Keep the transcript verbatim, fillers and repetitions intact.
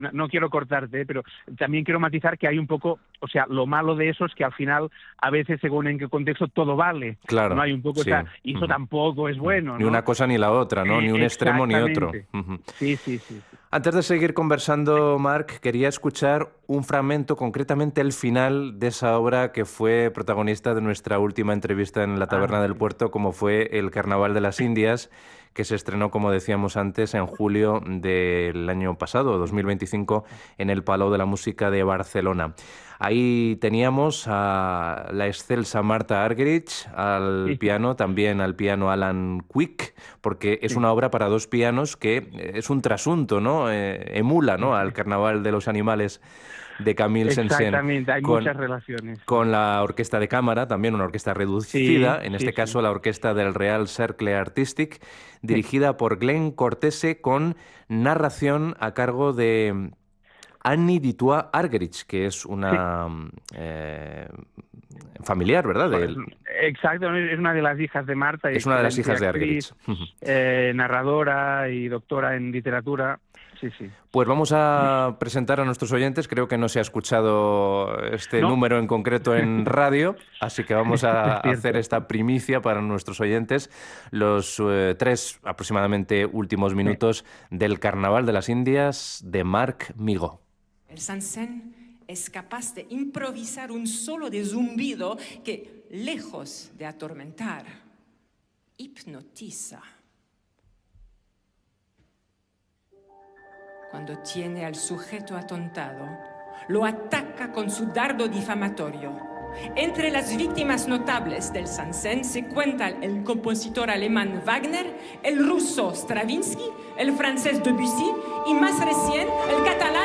no, no quiero cortarte, pero también quiero matizar que hay un poco, o sea, lo malo de eso es que al final, a veces, según en qué contexto, todo vale. Claro, no hay un poco sí. esa, y eso Uh-huh. tampoco es bueno, Ni ¿no? una cosa ni la otra, ¿no? Eh, Ni un extremo ni otro. exactamente. Uh-huh. Sí, sí, sí, sí. Antes de seguir conversando, Marc, quería escuchar un fragmento, concretamente el final de esa obra que fue protagonista de nuestra última entrevista en la Taberna Ah, del sí. Puerto, como fue El Carnaval de las Indias, que se estrenó, como decíamos antes, en julio del año pasado, dos mil veinticinco, en el Palau de la Música de Barcelona. Ahí teníamos a la excelsa Marta Argerich al Sí, piano, también al piano Alan Quick, porque es sí. una obra para dos pianos que es un trasunto, ¿no? Eh, emula, ¿no?, al Carnaval de los Animales de Camille Saint-Saëns, Exactamente, hay con, muchas relaciones. Sí, con la orquesta de cámara, también una orquesta sí, reducida, en sí. este caso sí. la orquesta del Real Cercle Artistic, Sí. dirigida por Glenn Cortese, con narración a cargo de Annie Ditois Argerich, que es Sí. una eh, familiar, ¿verdad? De, Exacto, es una de las hijas de Marta, es una de las excelente hijas de actriz, Argerich. eh, narradora y doctora en literatura. Sí, sí. Pues vamos a presentar a nuestros oyentes. Creo que no se ha escuchado este ¿No? número en concreto en radio, así que vamos a Es hacer cierto. esta primicia para nuestros oyentes, los eh, tres aproximadamente últimos minutos del Carnaval de las Indias de Marc Migaud. El Saint-Saëns es capaz de improvisar un solo de zumbido que, lejos de atormentar, hipnotiza. Cuando tiene al sujeto atontado, lo ataca con su dardo difamatorio. Entre las víctimas notables del Saint-Saëns se cuentan el compositor alemán Wagner, el ruso Stravinsky, el francés Debussy y, más recién, el catalán